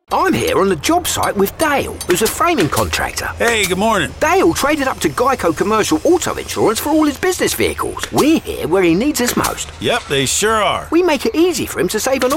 I'm here on the job site with Dale, who's a framing contractor. Hey, good morning. Dale traded up to Geico Commercial Auto Insurance for all his business vehicles. We're here where he needs us most. Yep, they sure are. We make it easy for him to save on